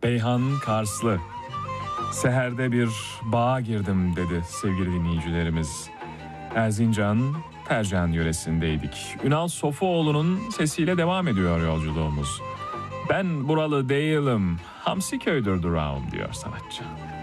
Beyhan Karslı. Seher'de bir bağa girdim dedi sevgili dinleyicilerimiz. Erzincan, Tercan yöresindeydik. Ünal Sofuoğlu'nun sesiyle devam ediyor yolculuğumuz. Ben buralı değilim, Hamsiköy'dür durağım diyor sanatçı.